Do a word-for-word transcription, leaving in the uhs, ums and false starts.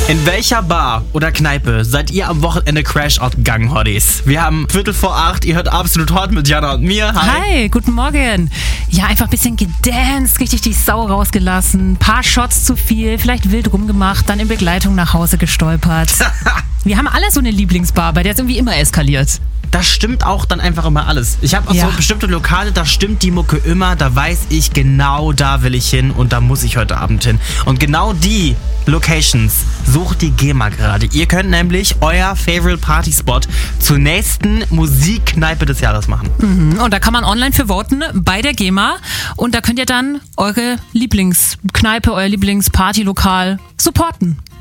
In welcher Bar oder Kneipe seid ihr am Wochenende Crash-Out gegangen, Hotties? Wir haben Viertel vor acht, ihr hört Absolut Hot mit Jana und mir. Hi. Hi, guten Morgen. Ja, einfach ein bisschen gedanced, richtig die Sau rausgelassen, paar Shots zu viel, vielleicht wild rumgemacht, dann in Begleitung nach Hause gestolpert. Wir haben alle so eine Lieblingsbar, bei der es irgendwie immer eskaliert. Das stimmt auch dann einfach immer alles. Ich habe auch Ja. so bestimmte Lokale, da stimmt die Mucke immer, da weiß ich genau, da will ich hin und da muss ich heute Abend hin. Und genau die Locations sucht die GEMA gerade. Ihr könnt nämlich euer Favorite Party Spot zur nächsten Musikkneipe des Jahres machen. Mhm. Und da kann man online für voten bei der GEMA und da könnt ihr dann eure Lieblingskneipe, euer Lieblingspartylokal supporten.